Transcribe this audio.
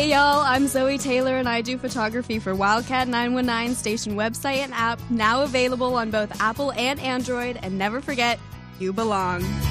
Hey y'all, I'm Zoe Taylor and I do photography for Wildcat 919 station website and app, now available on both Apple and Android, and never forget, you belong.